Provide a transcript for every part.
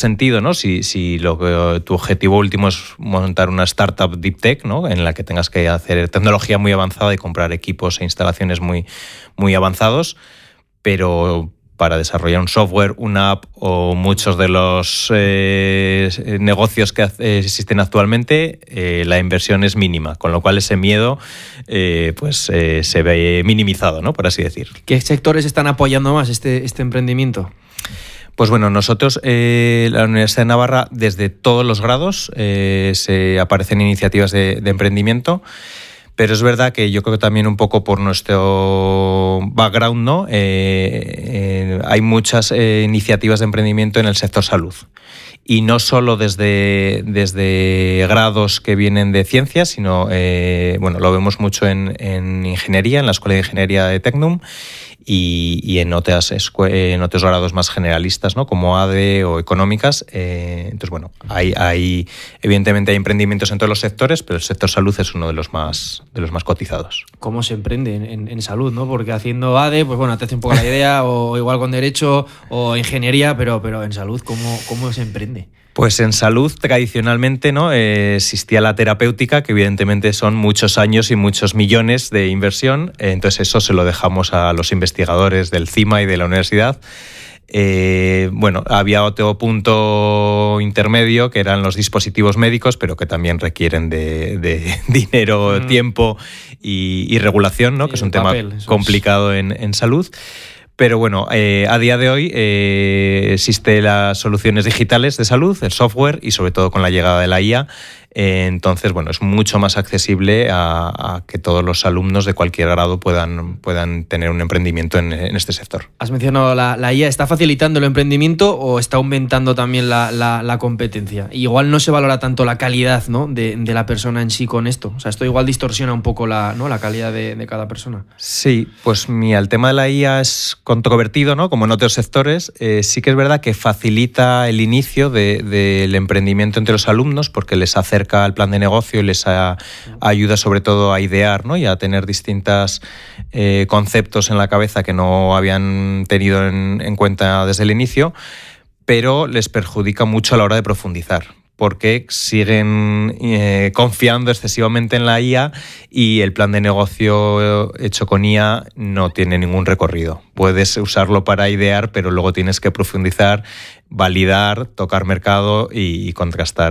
sentido, ¿no? Si tu objetivo último es montar una startup deep tech, ¿no? En la que tengas que hacer tecnología muy avanzada y comprar equipos e instalaciones muy, muy avanzados, pero para desarrollar un software, una app o muchos de los negocios que existen actualmente, la inversión es mínima, con lo cual ese miedo se ve minimizado, ¿no? Por así decir. ¿Qué sectores están apoyando más este emprendimiento? Pues bueno, nosotros, la Universidad de Navarra, desde todos los grados se aparecen iniciativas de emprendimiento. Pero es verdad que yo creo que también un poco por nuestro background, ¿no? Hay muchas iniciativas de emprendimiento en el sector salud. Y no solo desde grados que vienen de ciencias, sino lo vemos mucho en ingeniería, en la Escuela de Ingeniería de Tecnum, y en otros grados más generalistas, ¿no? Como ADE o económicas. Entonces, bueno, evidentemente hay emprendimientos en todos los sectores, pero el sector salud es uno de los más cotizados. ¿Cómo se emprende en salud, ¿no? Porque haciendo ADE, pues bueno, te hace un poco la idea, o igual con derecho o ingeniería, pero en salud, ¿cómo se emprende? Pues en salud, tradicionalmente, ¿no? Existía la terapéutica, que evidentemente son muchos años y muchos millones de inversión. Entonces eso se lo dejamos a los investigadores del CIMA y de la universidad. Había otro punto intermedio, que eran los dispositivos médicos, pero que también requieren de dinero, tiempo y regulación, ¿no? Que es un tema complicado en salud. Pero bueno, a día de hoy existen las soluciones digitales de salud, el software, y sobre todo con la llegada de la IA. Entonces, bueno, es mucho más accesible a que todos los alumnos de cualquier grado puedan tener un emprendimiento en este sector. Has mencionado la IA. ¿Está facilitando el emprendimiento o está aumentando también la competencia? Igual no se valora tanto la calidad, ¿no? de la persona en sí con esto. O sea, esto igual distorsiona un poco la calidad de cada persona. Sí, pues el tema de la IA es controvertido, ¿no? Como en otros sectores. Sí que es verdad que facilita el inicio del emprendimiento entre los alumnos, porque les acerca al plan de negocio y les ayuda sobre todo a idear, ¿no? Y a tener distintos conceptos en la cabeza que no habían tenido en cuenta desde el inicio, pero les perjudica mucho a la hora de profundizar, porque siguen confiando excesivamente en la IA y el plan de negocio hecho con IA no tiene ningún recorrido. Puedes usarlo para idear, pero luego tienes que profundizar, validar, tocar mercado y contrastar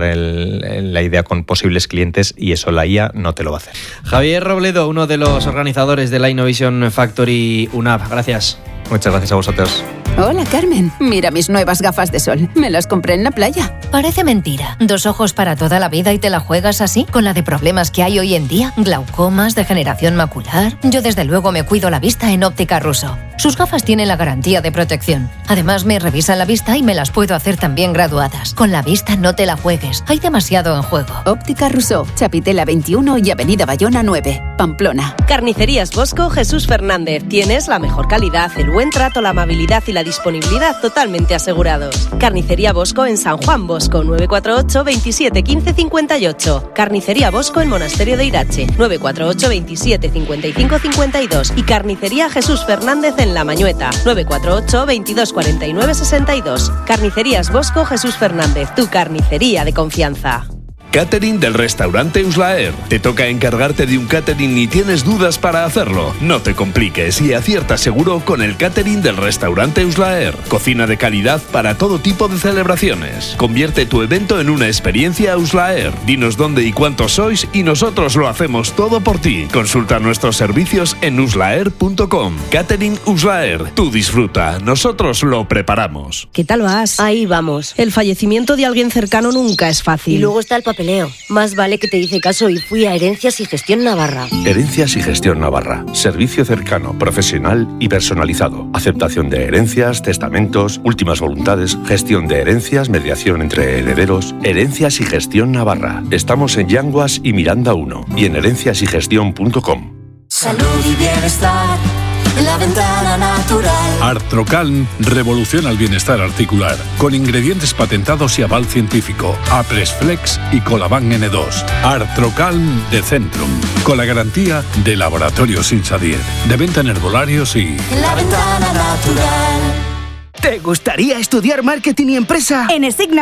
la idea con posibles clientes, y eso la IA no te lo va a hacer. Javier Robledo, uno de los organizadores de la Innovation Factory UNAV. Gracias. Muchas gracias a vosotros. Hola, Carmen. Mira mis nuevas gafas de sol. Me las compré en la playa. Parece mentira. 2 ojos para toda la vida y te la juegas así, con la de problemas que hay hoy en día. Glaucomas, degeneración macular. Yo desde luego me cuido la vista en Óptica Russo. Sus gafas tienen la garantía de protección. Además me revisan la vista y me las puedo hacer también graduadas. Con la vista no te la juegues. Hay demasiado en juego. Óptica Russo, Chapitela 21 y Avenida Bayona 9, Pamplona. Carnicerías Bosco, Jesús Fernández. Tienes la mejor calidad, el buen trato, la amabilidad y la disponibilidad totalmente asegurados. Carnicería Bosco en San Juan Bosco, 948 27 15 58. Carnicería Bosco en Monasterio de Irache, 948 27 55 52. Y Carnicería Jesús Fernández en La Mañueta, 948 22 49 62. Carnicerías Bosco, Jesús Fernández, tu carnicería de confianza. Catering del restaurante Uslaer. ¿Te toca encargarte de un catering y tienes dudas para hacerlo? No te compliques y acierta seguro con el catering del restaurante Uslaer. Cocina de calidad para todo tipo de celebraciones. Convierte tu evento en una experiencia Uslaer. Dinos dónde y cuántos sois y nosotros lo hacemos todo por ti. Consulta nuestros servicios en uslaer.com. Catering Uslaer. Tú disfruta, nosotros lo preparamos. ¿Qué tal vas? Ahí vamos. El fallecimiento de alguien cercano nunca es fácil. Y luego está el papeleo. Más vale que te hice caso y fui a Herencias y Gestión Navarra. Herencias y Gestión Navarra. Servicio cercano, profesional y personalizado. Aceptación de herencias, testamentos, últimas voluntades, gestión de herencias, mediación entre herederos. Herencias y Gestión Navarra. Estamos en Yanguas y Miranda 1 y en herenciasygestión.com. Salud y bienestar. La Ventana Natural. Artrocalm revoluciona el bienestar articular con ingredientes patentados y aval científico. Apresflex y Colaban N2. Artrocalm de Centrum, con la garantía de Laboratorios Insadiet, de venta en herbolarios y La Ventana Natural. ¿Te gustaría estudiar marketing y empresa? En Esigna